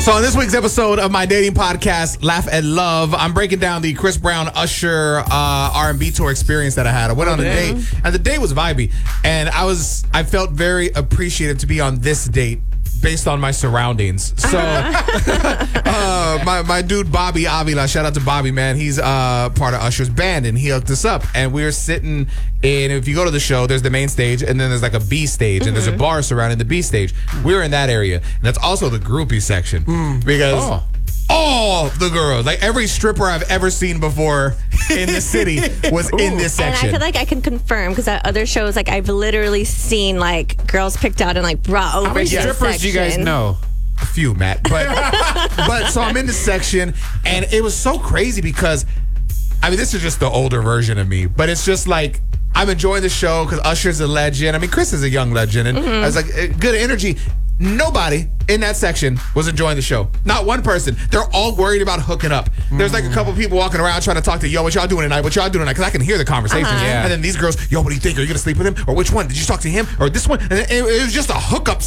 So on this week's episode of my dating podcast, Laugh and Love, I'm breaking down the Chris Brown Usher R&B tour experience that I had. I went on a date, and the date was vibey, and I felt very appreciative to be on this date based on my surroundings. So my dude Bobby Avila, shout out to Bobby, man. He's part of Usher's band, and he hooked us up. And we were sitting in, if you go to the show, there's the main stage, and then there's like a B stage, and there's a bar surrounding the B stage. We were in that area, and that's also the groupie section because all the girls, like every stripper I've ever seen before in the city was in this section. And I feel like I can confirm because at other shows, like I've literally seen like girls picked out and like brought over. How many to this strippers do you guys section. know? A few, Matt. But so I'm in this section, and it was so crazy because, I mean, this is just the older version of me, but it's just like, I'm enjoying the show because Usher's a legend. I mean, Chris is a young legend, and I was like, good energy. Nobody in that section was enjoying the show. Not one person. They're all worried about hooking up. There's like a couple people walking around trying to talk to, yo, what y'all doing tonight? What y'all doing tonight? Because I can hear the conversations. Yeah. And then these girls, yo, what do you think? Are you going to sleep with him? Or which one? Did you talk to him? Or this one? And it was just a hookup